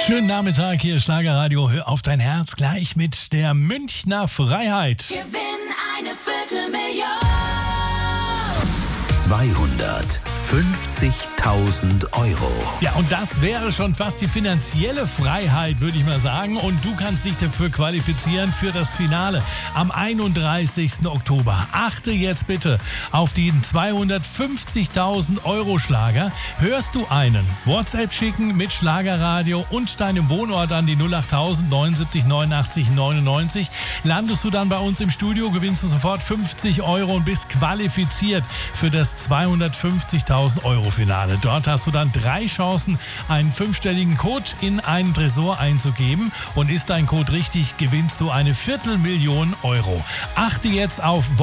Schönen Nachmittag, hier Schlagerradio. Hör auf dein Herz gleich mit der Münchner Freiheit. Gewinn eine Viertelmillion. 250.000 Euro. Ja, und das wäre schon fast die finanzielle Freiheit, würde ich mal sagen. Und du kannst dich dafür qualifizieren für das Finale am 31. Oktober. Achte jetzt bitte auf den 250.000 Euro Schlager. Hörst du einen? WhatsApp schicken mit Schlagerradio und deinem Wohnort an die 08000 79 89 99. Landest du dann bei uns im Studio, gewinnst du sofort 50 Euro und bist qualifiziert für das 250.000 Euro Finale. Dort hast du dann 3 Chancen, einen 5-stelligen Code in einen Tresor einzugeben. Und ist dein Code richtig, gewinnst du eine Viertelmillion Euro. Achte jetzt auf